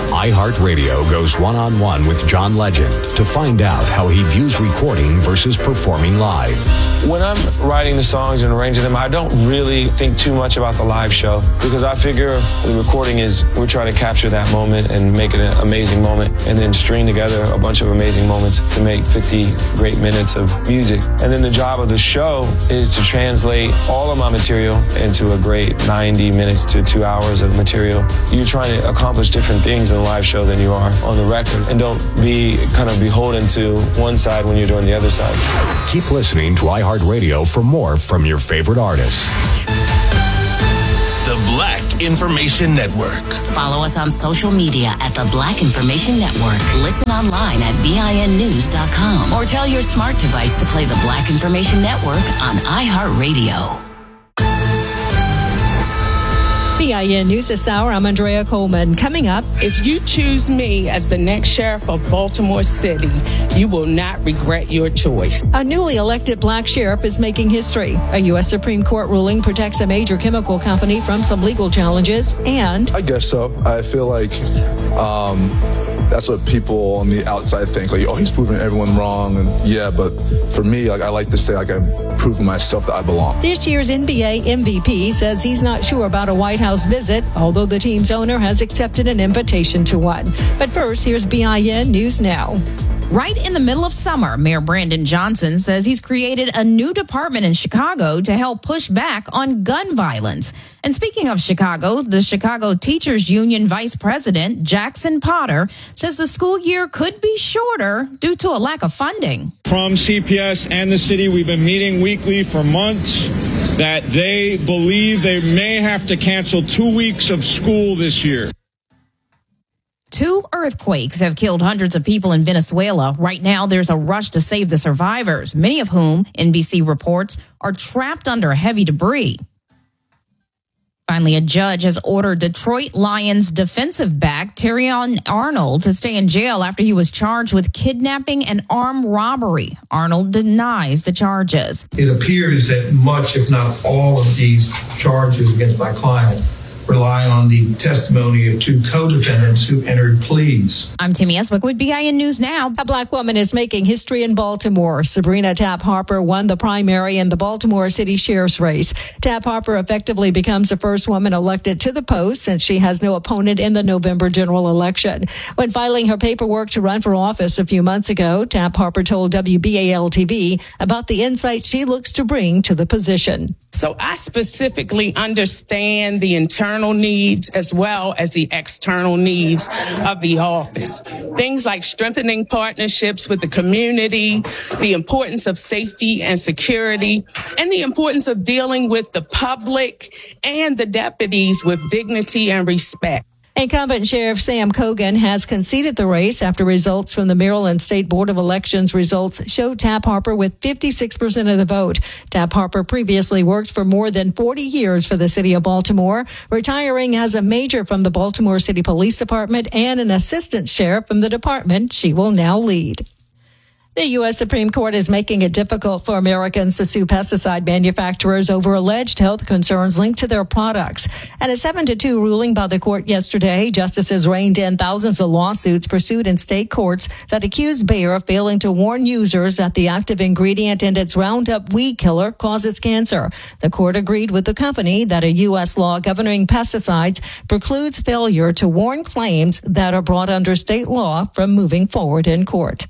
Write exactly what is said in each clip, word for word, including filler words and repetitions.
iHeartRadio goes one-on-one with John Legend to find out how he views recording versus performing live. When I'm writing the songs and arranging them, I don't really think too much about the live show because I figure the recording is we're trying to capture that moment and make it an amazing moment and then string together a bunch of amazing moments to make fifty great minutes of music. And then the job of the show is to translate all of my material into a great ninety minutes to two hours of material. You're trying to accomplish different things in a live show than you are on the record, and don't be kind of beholden to one side when you're doing the other side. Keep listening to iHeartRadio for more from your favorite artists. The Black Information Network. Follow us on social media at the Black Information Network. Listen online at B I N news dot com or tell your smart device to play the Black Information Network on iHeartRadio. B I N News this hour, I'm Andrea Coleman. Coming up, if you choose me as the next sheriff of Baltimore City, you will not regret your choice. A newly elected black sheriff is making history. A U S Supreme Court ruling protects a major chemical company from some legal challenges, and I guess so. I feel like um, that's what people on the outside think. Like, oh, he's proving everyone wrong, and yeah, but for me, like, I like to say, like, I'm proving myself that I belong. This year's N B A M V P says he's not sure about a White House visit, although the team's owner has accepted an invitation to one. But first, here's B I N News Now. Right in the middle of summer, Mayor Brandon Johnson says he's created a new department in Chicago to help push back on gun violence. And speaking of Chicago, the Chicago Teachers Union Vice President, Jackson Potter, says the school year could be shorter due to a lack of funding. From C P S and the city, we've been meeting weekly for months that they believe they may have to cancel two weeks of school this year. Two earthquakes have killed hundreds of people in Venezuela. Right now, there's a rush to save the survivors, many of whom, N B C reports, are trapped under heavy debris. Finally, a judge has ordered Detroit Lions defensive back Terrion Arnold to stay in jail after he was charged with kidnapping and armed robbery. Arnold denies the charges. It appears that much, if not all, of these charges against my client rely on the testimony of two co-defendants who entered pleas. I'm Timmy Eswick with B I N News Now. A black woman is making history in Baltimore. Sabrina Tapp Harper won the primary in the Baltimore City Sheriff's race. Tapp Harper effectively becomes the first woman elected to the post since she has no opponent in the November general election. When filing her paperwork to run for office a few months ago, Tapp Harper told W B A L T V about the insight she looks to bring to the position. So I specifically understand the internal needs as well as the external needs of the office. Things like strengthening partnerships with the community, the importance of safety and security, and the importance of dealing with the public and the deputies with dignity and respect. Incumbent Sheriff Sam Cogan has conceded the race after results from the Maryland State Board of Elections results showed Tapp Harper with fifty-six percent of the vote. Tapp Harper previously worked for more than forty years for the city of Baltimore, retiring as a major from the Baltimore City Police Department and an assistant sheriff from the department she will now lead. The U S Supreme Court is making it difficult for Americans to sue pesticide manufacturers over alleged health concerns linked to their products. And a seven to two ruling by the court yesterday, justices reined in thousands of lawsuits pursued in state courts that accused Bayer of failing to warn users that the active ingredient in its Roundup weed killer causes cancer. The court agreed with the company that a U S law governing pesticides precludes failure to warn claims that are brought under state law from moving forward in court.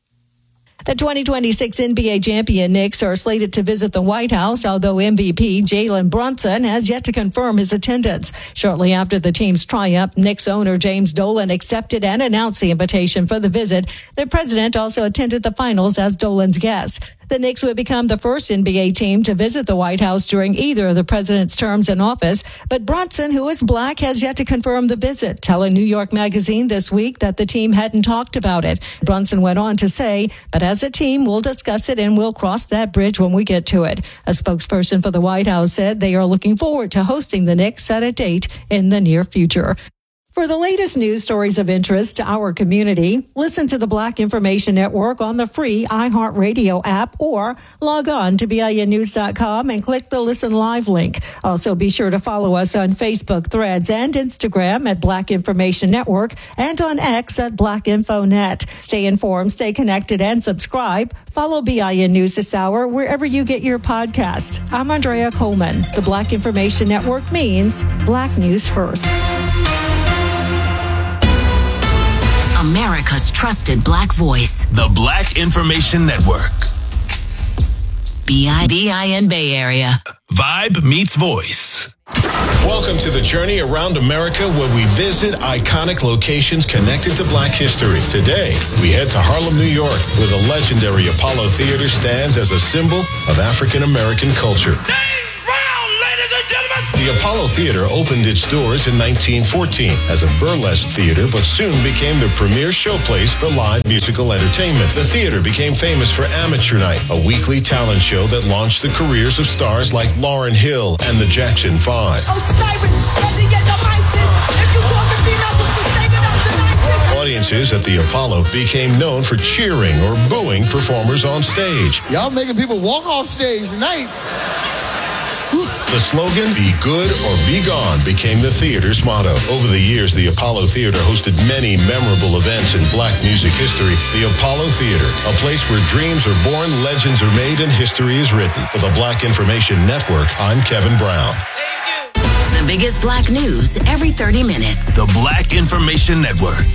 The twenty twenty-six N B A champion Knicks are slated to visit the White House, although M V P Jalen Brunson has yet to confirm his attendance. Shortly after the team's triumph, Knicks owner James Dolan accepted and announced the invitation for the visit. The president also attended the finals as Dolan's guest. The Knicks would become the first N B A team to visit the White House during either of the president's terms in office. But Brunson, who is black, has yet to confirm the visit, telling New York Magazine this week that the team hadn't talked about it. Brunson went on to say, but as a team, we'll discuss it and we'll cross that bridge when we get to it. A spokesperson for the White House said they are looking forward to hosting the Knicks at a date in the near future. For the latest news stories of interest to our community, listen to the Black Information Network on the free iHeartRadio app or log on to B I N news dot com and click the Listen Live link. Also, be sure to follow us on Facebook, Threads, and Instagram at Black Information Network and on X at Black Info Net. Stay informed, stay connected, and subscribe. Follow B I N News this hour wherever you get your podcast. I'm Andrea Coleman. The Black Information Network means Black News First. America's trusted Black voice. The Black Information Network. B I N Bay Area. Vibe meets voice. Welcome to the journey around America, where we visit iconic locations connected to Black history. Today, we head to Harlem, New York, where the legendary Apollo Theater stands as a symbol of African American culture. The Apollo Theater opened its doors in nineteen fourteen as a burlesque theater, but soon became the premier showplace for live musical entertainment. The theater became famous for Amateur Night, a weekly talent show that launched the careers of stars like Lauryn Hill and the Jackson Five. Audiences at the Apollo became known for cheering or booing performers on stage. Y'all making people walk off stage tonight. The slogan, "Be good or be gone," became the theater's motto. Over the years, the Apollo Theater hosted many memorable events in Black music history. The Apollo Theater, a place where dreams are born, legends are made, and history is written. For the Black Information Network, I'm Kevin Brown. The biggest Black news every thirty minutes. The Black Information Network.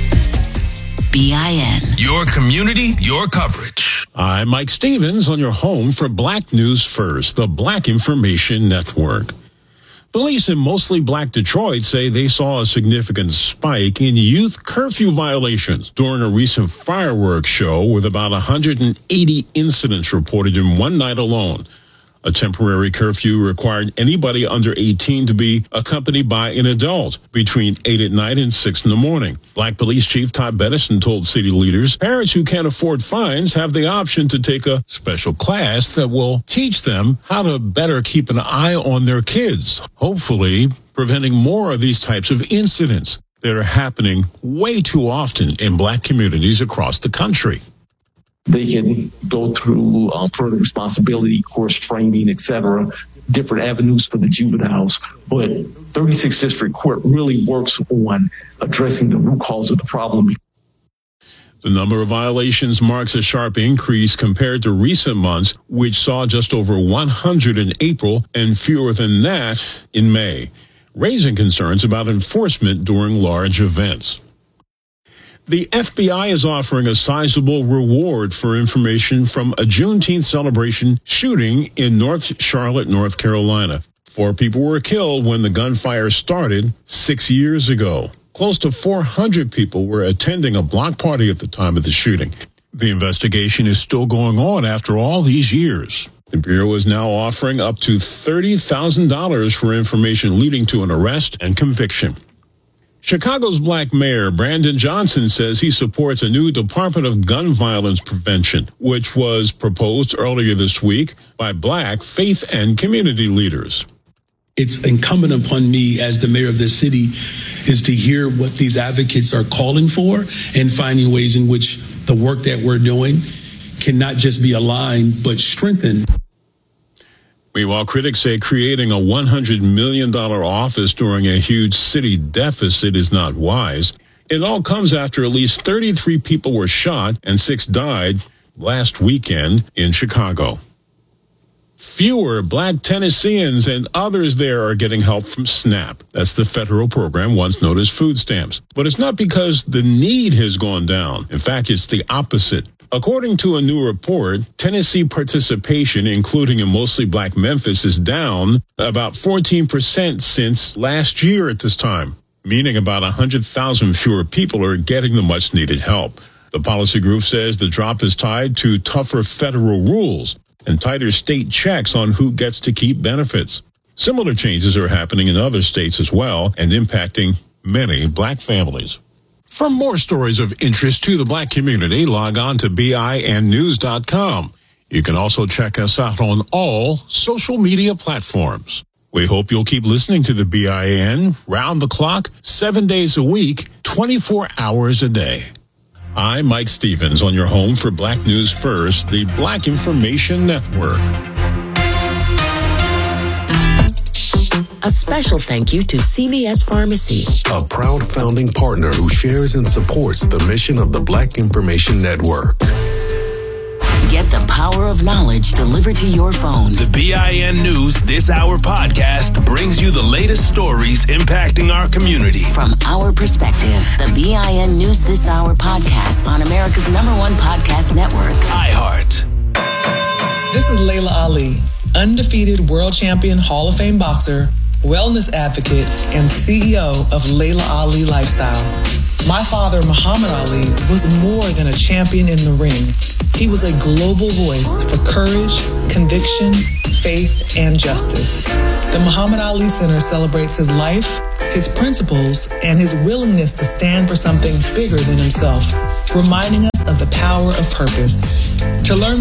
B I N. Your community, your coverage. I'm Mike Stevens on your home for Black News First, the Black Information Network. Police in mostly Black Detroit say they saw a significant spike in youth curfew violations during a recent fireworks show, with about one hundred eighty incidents reported in one night alone. A temporary curfew required anybody under eighteen to be accompanied by an adult between eight at night and six in the morning. Black Police Chief Todd Bettison told city leaders parents who can't afford fines have the option to take a special class that will teach them how to better keep an eye on their kids, hopefully preventing more of these types of incidents that are happening way too often in Black communities across the country. They can go through um, further responsibility, course training, et cetera, different avenues for the juveniles. But thirty-sixth District Court really works on addressing the root cause of the problem. The number of violations marks a sharp increase compared to recent months, which saw just over one hundred in April and fewer than that in May, raising concerns about enforcement during large events. The F B I is offering a sizable reward for information from a Juneteenth celebration shooting in North Charlotte, North Carolina. Four people were killed when the gunfire started six years ago. Close to four hundred people were attending a block party at the time of the shooting. The investigation is still going on after all these years. The Bureau is now offering up to thirty thousand dollars for information leading to an arrest and conviction. Chicago's Black Mayor Brandon Johnson says he supports a new Department of Gun Violence Prevention, which was proposed earlier this week by Black faith and community leaders. It's incumbent upon me as the mayor of this city is to hear what these advocates are calling for and finding ways in which the work that we're doing can not just be aligned, but strengthened. Meanwhile, critics say creating a one hundred million dollars office during a huge city deficit is not wise. It all comes after at least thirty-three people were shot and six died last weekend in Chicago. Fewer Black Tennesseans and others there are getting help from SNAP. That's the federal program once known as food stamps. But it's not because the need has gone down. In fact, it's the opposite. According to a new report, Tennessee participation, including in mostly Black Memphis, is down about fourteen percent since last year at this time, meaning about one hundred thousand fewer people are getting the much-needed help. The policy group says the drop is tied to tougher federal rules and tighter state checks on who gets to keep benefits. Similar changes are happening in other states as well and impacting many Black families. For more stories of interest to the Black community, log on to B I N news dot com. You can also check us out on all social media platforms. We hope you'll keep listening to the B I A N round the clock, seven days a week, twenty-four hours a day. I'm Mike Stevens on your home for Black News First, the Black Information Network. A special thank you to C V S Pharmacy, a proud founding partner who shares and supports the mission of the Black Information Network. Get the power of knowledge delivered to your phone. The B I N News This Hour podcast brings you the latest stories impacting our community. From our perspective, the B I N News This Hour podcast on America's number one podcast network, iHeart. This is Layla Ali, undefeated world champion, Hall of Fame boxer, wellness advocate, and C E O of Layla Ali Lifestyle. My father, Muhammad Ali, was more than a champion in the ring. He was a global voice for courage, conviction, faith, and justice. The Muhammad Ali Center celebrates his life, his principles, and his willingness to stand for something bigger than himself, reminding us of the power of purpose. To learn